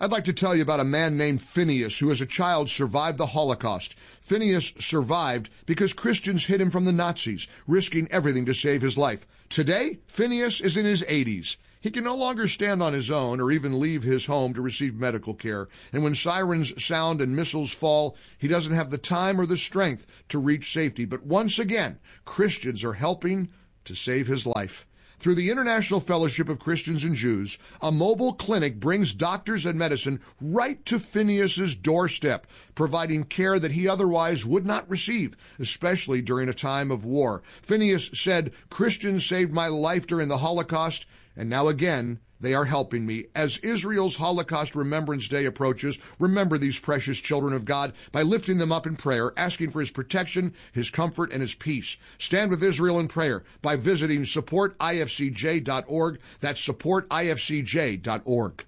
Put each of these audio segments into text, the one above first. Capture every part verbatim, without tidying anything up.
I'd like to tell you about a man named Phineas who as a child survived the Holocaust. Phineas survived because Christians hid him from the Nazis, risking everything to save his life. Today, Phineas is in his eighties. He can no longer stand on his own or even leave his home to receive medical care. And when sirens sound and missiles fall, he doesn't have the time or the strength to reach safety. But once again, Christians are helping to save his life. Through the International Fellowship of Christians and Jews, a mobile clinic brings doctors and medicine right to Phineas's doorstep, providing care that he otherwise would not receive, especially during a time of war. Phineas said, "Christians saved my life during the Holocaust, and now again, they are helping me." As Israel's Holocaust Remembrance Day approaches, remember these precious children of God by lifting them up in prayer, asking for his protection, his comfort, and his peace. Stand with Israel in prayer by visiting support I F C J dot org. That's support I F C J dot org.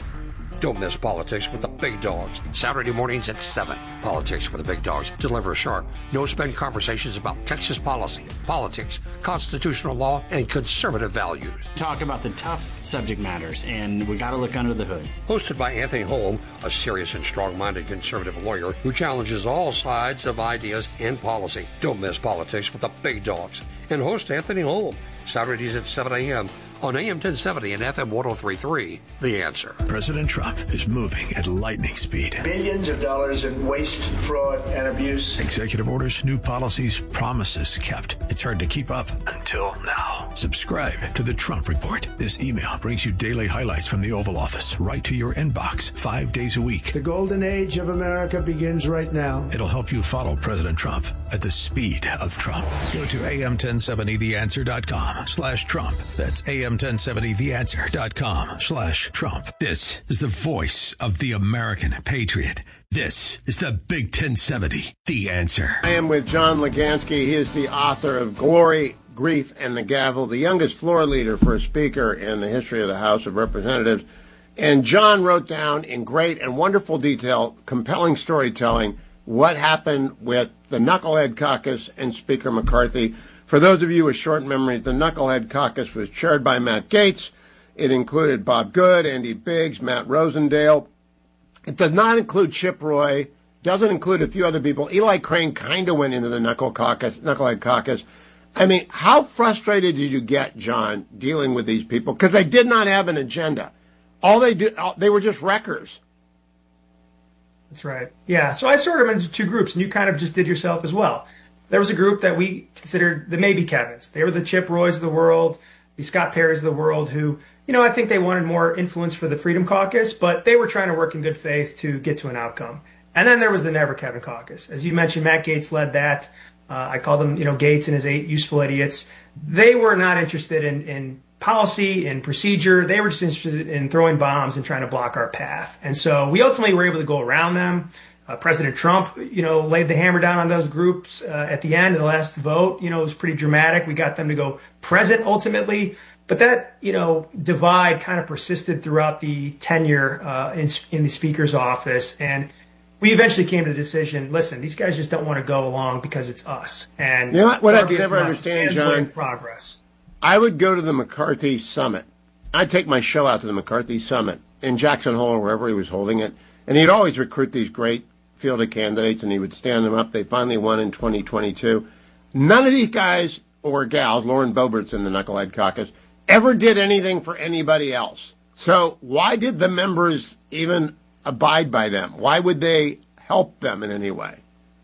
Don't miss Politics with the Big Dogs. Saturday mornings at seven. Politics with the Big Dogs. Deliver sharp, no-spin conversations about Texas policy, politics, constitutional law, and conservative values. Talk about the tough subject matters, and we got to look under the hood. Hosted by Anthony Holm, a serious and strong-minded conservative lawyer who challenges all sides of ideas and policy. Don't miss Politics with the Big Dogs. And host Anthony Holm. Saturdays at seven a.m. on A M ten seventy and F M one oh three point three, The Answer. President Trump is moving at lightning speed. Billions of dollars in waste, fraud, and abuse. Executive orders, new policies, promises kept. It's hard to keep up until now. Subscribe to the Trump Report. This email brings you daily highlights from the Oval Office right to your inbox five days a week. The golden age of America begins right now. It'll help you follow President Trump at the speed of Trump. Go to A M ten seventy the answer dot com slash Trump. That's A M ten seventy the answer dot com slash Trump. This is the voice of the American patriot. This is the Big ten seventy, The Answer. I am with John Legansky. He is the author of Glory, Grief, and the Gavel, the youngest floor leader for a speaker in the history of the House of Representatives. And John wrote down in great and wonderful detail, compelling storytelling, what happened with the Knucklehead Caucus and Speaker McCarthy. For those of you with short memories, the Knucklehead Caucus was chaired by Matt Gaetz. It included Bob Good, Andy Biggs, Matt Rosendale. It does not include Chip Roy, doesn't include a few other people. Eli Crane kind of went into the Knuckle Caucus, Knucklehead Caucus. I mean, how frustrated did you get, John, dealing with these people? Because they did not have an agenda. All they did, they were just wreckers. That's right. Yeah, so I sorted them into two groups, and you kind of just did yourself as well. There was a group that we considered the maybe Kevins. They were the Chip Roys of the world, the Scott Perrys of the world who, you know, I think they wanted more influence for the Freedom Caucus, but they were trying to work in good faith to get to an outcome. And then there was the Never Kevin Caucus. As you mentioned, Matt Gaetz led that. Uh, I call them, you know, Gaetz and his eight useful idiots. They were not interested in, in policy and procedure. They were just interested in throwing bombs and trying to block our path. And so we ultimately were able to go around them. Uh, President Trump, you know, laid the hammer down on those groups uh, at the end of the last vote. You know, it was pretty dramatic. We got them to go present ultimately. But that, you know, divide kind of persisted throughout the tenure uh, in, in the Speaker's office. And we eventually came to the decision, listen, these guys just don't want to go along because it's us. And you know what, what I could never understand, John, progress. I would go to the McCarthy Summit. I'd take my show out to the McCarthy Summit in Jackson Hole or wherever he was holding it. And he'd always recruit these great field of candidates, and he would stand them up. They finally won in twenty twenty-two. None of these guys or gals, Lauren Boebert's in the Knucklehead Caucus, ever did anything for anybody else. So why did the members even abide by them? Why would they help them in any way?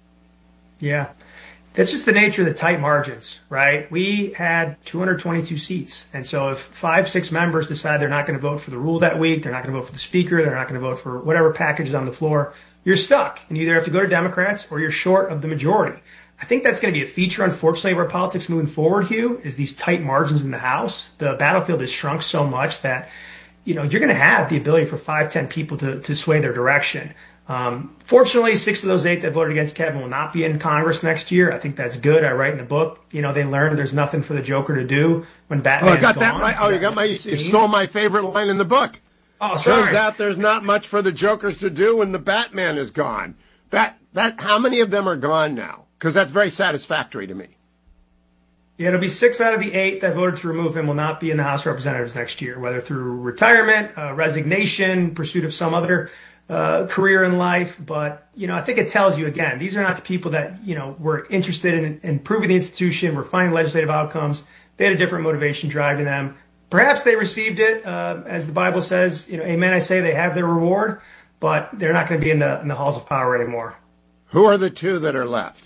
Yeah. That's just the nature of the tight margins, right? We had two hundred twenty-two seats. And so if five, six members decide they're not going to vote for the rule that week, they're not going to vote for the speaker, they're not going to vote for whatever package is on the floor, you're stuck. And you either have to go to Democrats or you're short of the majority. I think that's going to be a feature, unfortunately, of our politics moving forward, Hugh, is these tight margins in the House. The battlefield has shrunk so much that, you know, you're going to have the ability for five, ten people to, to sway their direction. Um, fortunately, six of those eight that voted against Kevin will not be in Congress next year. I think that's good. I write in the book, you know, they learned there's nothing for the Joker to do when Batman's gone. Oh, I got gone. that right. Oh, you got my, you stole my favorite line in the book. Oh, sorry. Turns out there's not much for the Jokers to do when the Batman is gone. That, that, how many of them are gone now? Because that's very satisfactory to me. Yeah, it'll be six out of the eight that voted to remove him will not be in the House of Representatives next year, whether through retirement, uh, resignation, pursuit of some other uh, career in life. But, you know, I think it tells you, again, these are not the people that, you know, were interested in, in improving the institution, were finding legislative outcomes. They had a different motivation driving them. Perhaps they received it, uh, as the Bible says, you know, amen, I say they have their reward, but they're not going to be in the in the halls of power anymore. Who are the two that are left?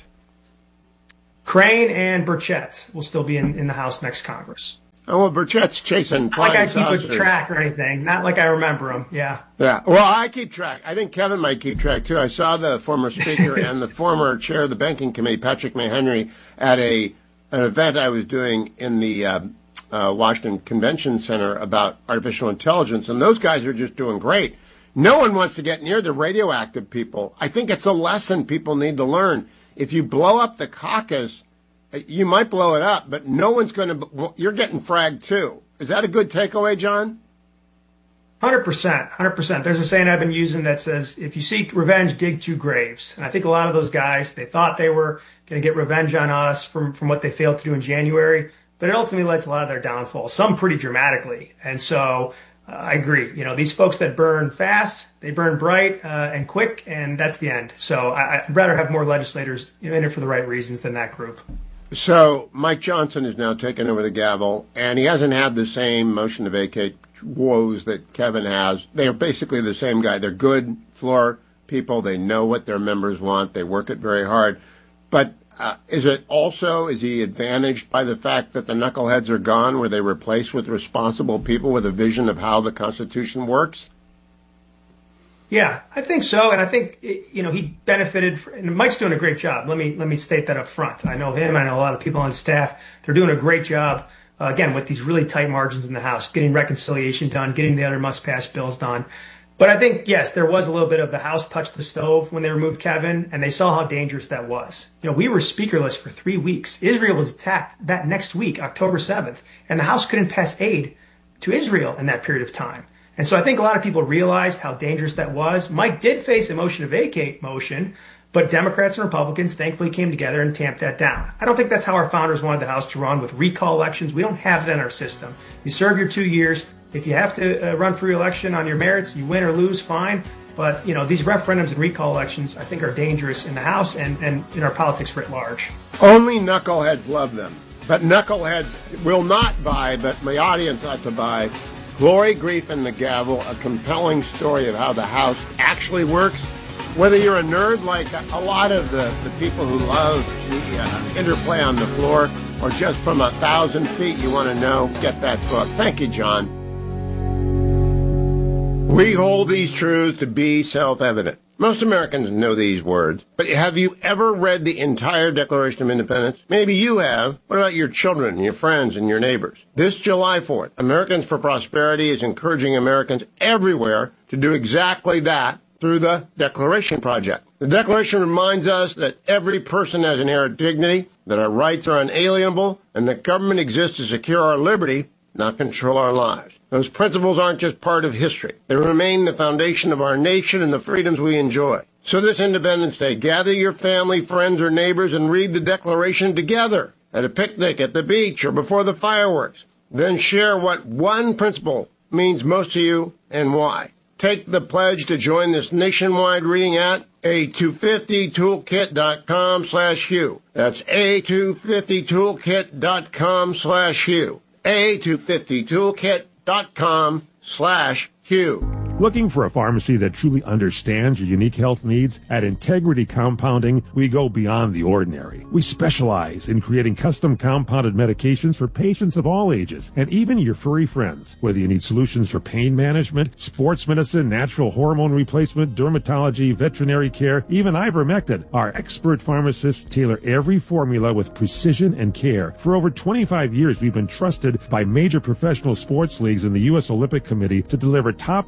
Crane and Burchett will still be in, in the House next Congress. Oh, well, Burchett's chasing Not like I keep saucers. a track or anything. Not like I remember him. Yeah. Yeah. Well, I keep track. I think Kevin might keep track, too. I saw the former Speaker and the former Chair of the Banking Committee, Patrick Mahenry, at a an event I was doing in the uh, uh, Washington Convention Center about artificial intelligence, and those guys are just doing great. No one wants to get near the radioactive people. I think it's a lesson people need to learn. If you blow up the caucus, you might blow it up, but no one's going to, you're getting fragged too. Is that a good takeaway, John? one hundred percent. one hundred percent. There's a saying I've been using that says, if you seek revenge, dig two graves. And I think a lot of those guys, they thought they were going to get revenge on us from, from what they failed to do in January, but it ultimately led to a lot of their downfall, some pretty dramatically. And so uh, I agree. You know, these folks that burn fast, they burn bright uh, and quick, and that's the end. So I, I'd rather have more legislators in it for the right reasons than that group. So Mike Johnson has now taken over the gavel, and he hasn't had the same motion to vacate woes that Kevin has. They are basically the same guy. They're good floor people. They know what their members want. They work it very hard. But uh, is it also, is he advantaged by the fact that the knuckleheads are gone? Were they replaced with responsible people with a vision of how the Constitution works? Yeah, I think so, and I think, you know, he benefited, for, and Mike's doing a great job. Let me let me state that up front. I know him, I know a lot of people on staff. They're doing a great job, uh, again, with these really tight margins in the House, getting reconciliation done, getting the other must-pass bills done. But I think, yes, there was a little bit of the House touched the stove when they removed Kevin, and they saw how dangerous that was. You know, we were speakerless for three weeks. Israel was attacked that next week, October seventh, and the House couldn't pass aid to Israel in that period of time. And so I think a lot of people realized how dangerous that was. Mike did face a motion to vacate motion, but Democrats and Republicans thankfully came together and tamped that down. I don't think that's how our founders wanted the House to run with recall elections. We don't have it in our system. You serve your two years. If you have to uh, run for re-election on your merits, you win or lose, fine. But, you know, these referendums and recall elections, I think, are dangerous in the House and, and in our politics writ large. Only knuckleheads love them. But knuckleheads will not buy, but the audience ought to buy Glory, Grief, and the Gavel, a compelling story of how the House actually works. Whether you're a nerd like a lot of the, the people who love the uh, interplay on the floor, or just from a thousand feet you want to know, get that book. Thank you, John. We hold these truths to be self-evident. Most Americans know these words, but have you ever read the entire Declaration of Independence? Maybe you have. What about your children, your friends, and your neighbors? This July fourth, Americans for Prosperity is encouraging Americans everywhere to do exactly that through the Declaration Project. The Declaration reminds us that every person has inherent dignity, that our rights are unalienable, and that government exists to secure our liberty, not control our lives. Those principles aren't just part of history. They remain the foundation of our nation and the freedoms we enjoy. So this Independence Day, gather your family, friends, or neighbors and read the Declaration together at a picnic, at the beach, or before the fireworks. Then share what one principle means most to you and why. Take the pledge to join this nationwide reading at a two fifty toolkit dot com slash Hugh. That's a two fifty toolkit dot com slash Hugh. a two fifty toolkit dot com slash Hugh. Looking for a pharmacy that truly understands your unique health needs? At Integrity Compounding, we go beyond the ordinary. We specialize in creating custom compounded medications for patients of all ages, and even your furry friends. Whether you need solutions for pain management, sports medicine, natural hormone replacement, dermatology, veterinary care, even ivermectin, our expert pharmacists tailor every formula with precision and care. For over twenty-five years, we've been trusted by major professional sports leagues and the U S Olympic Committee to deliver top-tier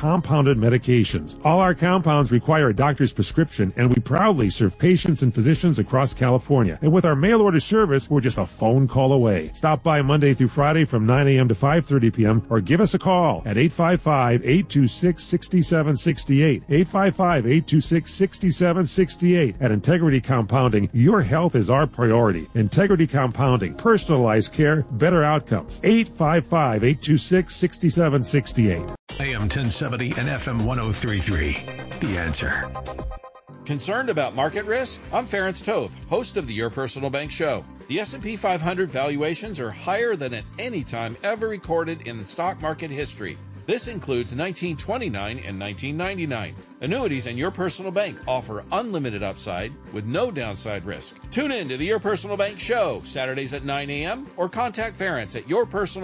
compounded medications. All our compounds require a doctor's prescription, and we proudly serve patients and physicians across California. And with our mail order service, we're just a phone call away. Stop by Monday through Friday from nine a.m. to five thirty p.m. or give us a call at eight five five, eight two six, six seven six eight. eight five five, eight two six, six seven six eight. At Integrity Compounding, your health is our priority. Integrity Compounding, personalized care, better outcomes. eight five five, eight two six, six seven six eight. A M ten seventy and F M one oh three point three. The Answer. Concerned about market risk? I'm Ference Toth, host of the Your Personal Bank Show. The S and P five hundred valuations are higher than at any time ever recorded in stock market history. This includes nineteen twenty-nine and nineteen ninety-nine. Annuities and Your Personal Bank offer unlimited upside with no downside risk. Tune in to the Your Personal Bank Show, Saturdays at nine a.m. or contact Ference at Your Personal